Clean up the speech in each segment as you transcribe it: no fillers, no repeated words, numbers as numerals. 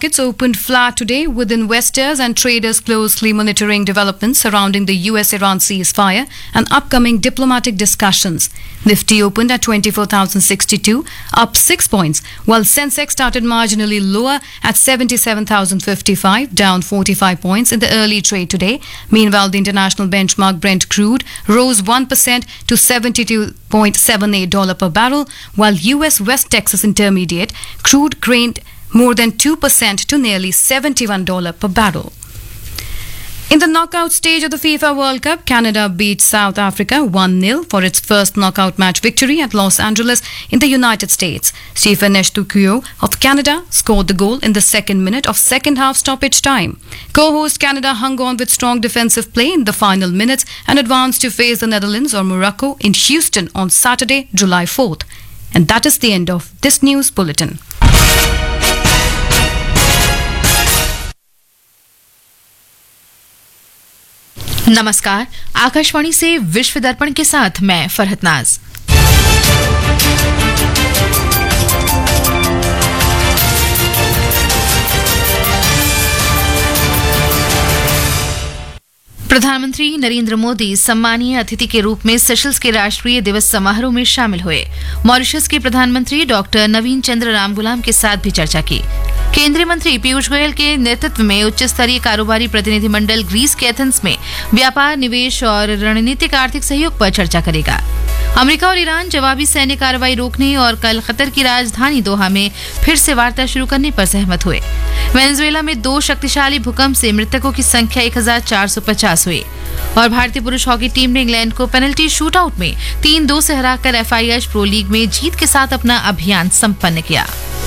markets opened flat today, with investors and traders closely monitoring developments surrounding the US-Iran ceasefire and upcoming diplomatic discussions. Nifty opened at 24,062, up 6 points, while Sensex started marginally lower at 77,055, down 45 points in the early trade today. Meanwhile, the international benchmark Brent crude rose 1% to $72.78 per barrel, while US West Texas Intermediate crude gained more than 2% to nearly $71 per barrel. In the knockout stage of the FIFA World Cup, Canada beat South Africa 1-0 for its first knockout match victory at Los Angeles in the United States. Stephen Nestukuyo of Canada scored the goal in the second minute of second half stoppage time. Co-host Canada hung on with strong defensive play in the final minutes and advanced to face the Netherlands or Morocco in Houston on Saturday, July 4th. And that is the end of this news bulletin. नमस्कार, आकाशवाणी से विश्व दर्पण के साथ मैं फरहत नाज। प्रधानमंत्री नरेंद्र मोदी सम्मानीय अतिथि के रूप में सेशल्स के राष्ट्रीय दिवस समारोह में शामिल हुए। मॉरिशस के प्रधानमंत्री डॉक्टर नवीन चंद्र रामगुलाम के साथ भी चर्चा की। केंद्रीय मंत्री पीयूष गोयल के नेतृत्व में उच्च स्तरीय कारोबारी प्रतिनिधिमंडल ग्रीस के एथेंस में व्यापार, निवेश और रणनीतिक आर्थिक सहयोग पर चर्चा करेगा। अमेरिका और ईरान जवाबी सैन्य कार्रवाई रोकने और कल कतर की राजधानी दोहा में फिर से वार्ता शुरू करने पर सहमत हुए। वेनेजुएला में 2 शक्तिशाली भूकंप से मृतकों की संख्या 1450 हुई और भारतीय पुरुष हॉकी टीम ने इंग्लैंड को पेनल्टी शूटआउट में 3-2 से हराकर FIH प्रो लीग में जीत के साथ अपना अभियान संपन्न किया।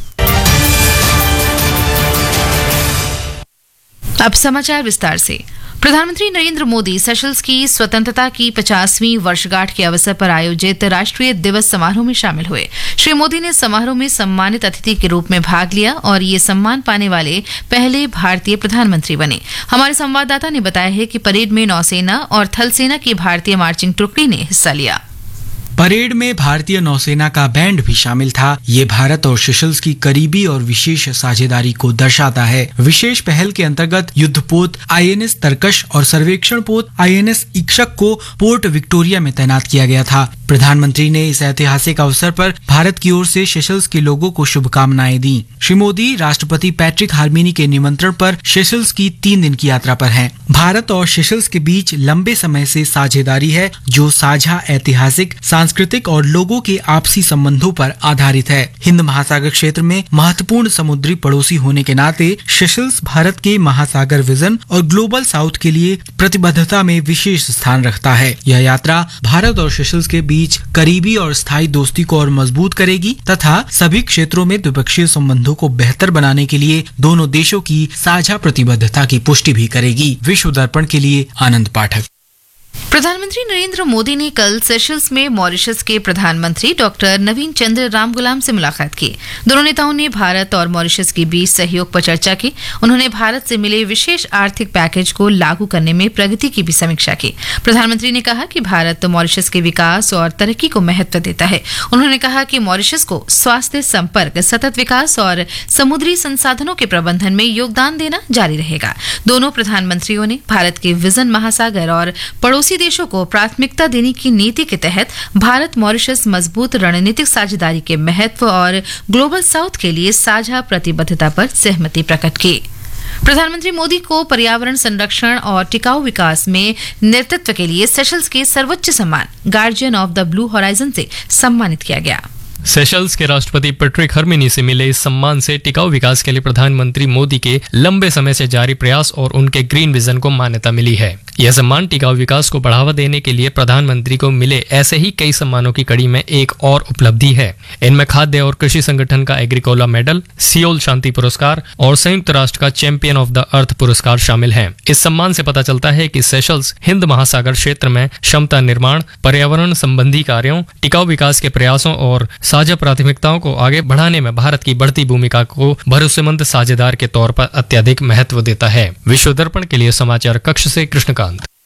अब समाचार विस्तार से। प्रधानमंत्री नरेंद्र मोदी सेशल्स की स्वतंत्रता की 50वीं वर्षगांठ के अवसर पर आयोजित राष्ट्रीय दिवस समारोह में शामिल हुए। श्री मोदी ने समारोह में सम्मानित अतिथि के रूप में भाग लिया और ये सम्मान पाने वाले पहले भारतीय प्रधानमंत्री बने। हमारे संवाददाता ने बताया है कि परेड में नौसेना और थल सेना की भारतीय मार्चिंग टुकड़ी ने हिस्सा लिया। परेड में भारतीय नौसेना का बैंड भी शामिल था। ये भारत और सेशल्स की करीबी और विशेष साझेदारी को दर्शाता है। विशेष पहल के अंतर्गत युद्धपोत INS तरकश और सर्वेक्षण पोत INS इक्षक को पोर्ट विक्टोरिया में तैनात किया गया था। प्रधानमंत्री ने इस ऐतिहासिक अवसर पर भारत की ओर से सेशल्स के लोगों को शुभकामनाएं दी। श्री मोदी राष्ट्रपति पैट्रिक हार्मिनी के निमंत्रण पर सेशल्स की 3 दिन की यात्रा पर हैं। भारत और सेशल्स के बीच लंबे समय से साझेदारी है, जो साझा ऐतिहासिक, सांस्कृतिक और लोगों के आपसी संबंधों पर आधारित है। हिंद महासागर क्षेत्र में महत्वपूर्ण समुद्री पड़ोसी होने के नाते सेशल्स भारत के महासागर विजन और ग्लोबल साउथ के लिए प्रतिबद्धता में विशेष स्थान रखता है। यह यात्रा भारत और सेशल्स के बीच करीबी और स्थायी दोस्ती को और मजबूत करेगी तथा सभी क्षेत्रों में द्विपक्षीय संबंधों को बेहतर बनाने के लिए दोनों देशों की साझा प्रतिबद्धता की पुष्टि भी करेगी। विश्व दर्पण के लिए आनंद पाठक। प्रधानमंत्री नरेंद्र मोदी ने कल सेशल्स में मॉरिशस के प्रधानमंत्री डॉक्टर नवीन चंद्र रामगुलाम से मुलाकात की। दोनों नेताओं ने भारत और मॉरिशस के बीच सहयोग पर चर्चा की। उन्होंने भारत से मिले विशेष आर्थिक पैकेज को लागू करने में प्रगति की भी समीक्षा की। प्रधानमंत्री ने कहा कि भारत मॉरिशस के विकास और तरक्की को महत्व देता है। उन्होंने कहा कि मॉरिशस को स्वास्थ्य, संपर्क, सतत विकास और समुद्री संसाधनों के प्रबंधन में योगदान देना जारी रहेगा। दोनों प्रधानमंत्रियों ने भारत के विजन महासागर और पड़ोसी देशों को प्राथमिकता देने की नीति के तहत भारत मॉरिशस मजबूत रणनीतिक साझेदारी के महत्व और ग्लोबल साउथ के लिए साझा प्रतिबद्धता पर सहमति प्रकट की। प्रधानमंत्री मोदी को पर्यावरण संरक्षण और टिकाऊ विकास में नेतृत्व के लिए सेशल्स के सर्वोच्च सम्मान guardian of the blue horizon से सम्मानित किया गया। सेशल्स के राष्ट्रपति पैट्रिक हार्मिनी से मिले इस सम्मान से टिकाऊ विकास के लिए प्रधानमंत्री मोदी के लंबे समय से जारी प्रयास और उनके ग्रीन विजन को मान्यता मिली है। यह सम्मान टिकाऊ विकास को बढ़ावा देने के लिए प्रधानमंत्री को मिले ऐसे ही कई सम्मानों की कड़ी में एक और उपलब्धि है। इनमें खाद्य और कृषि संगठन का एग्रीकोला मेडल, सियोल शांति पुरस्कार और संयुक्त राष्ट्र का चैंपियन ऑफ द अर्थ पुरस्कार शामिल हैं। इस सम्मान से पता चलता है कि सेशल्स हिंद महासागर क्षेत्र में क्षमता निर्माण, पर्यावरण संबंधी कार्यों, टिकाऊ विकास के प्रयासों और साझा प्राथमिकताओं को आगे बढ़ाने में भारत की बढ़ती भूमिका को भरोसेमंद साझेदार के तौर पर अत्यधिक महत्व देता है। विश्व दर्पण के लिए समाचार कक्ष से कृष्णकांत।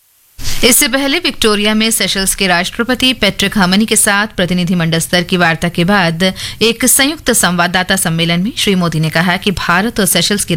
इससे पहले विक्टोरिया में सेशल्स के राष्ट्रपति पैट्रिक हार्मिनी के साथ प्रतिनिधिमंडल स्तर की वार्ता के बाद एक संयुक्त संवाददाता सम्मेलन में श्री मोदी ने कहा कि भारत और सेशल्स की